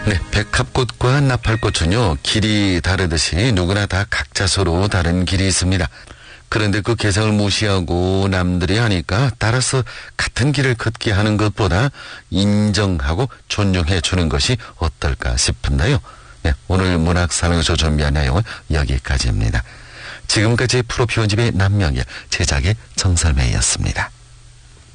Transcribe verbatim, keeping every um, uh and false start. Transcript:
네, 백합꽃과 나팔꽃은요, 길이 다르듯이 누구나 다 각자 서로 다른 길이 있습니다. 그런데 그 개성을 무시하고 남들이 하니까 따라서 같은 길을 걷게 하는 것보다 인정하고 존중해 주는 것이 어떨까 싶은데요. 네, 오늘 문학사명에서 준비한 내용은 여기까지입니다. 지금까지 프로피온집의 남명일, 제작의 정설매였습니다.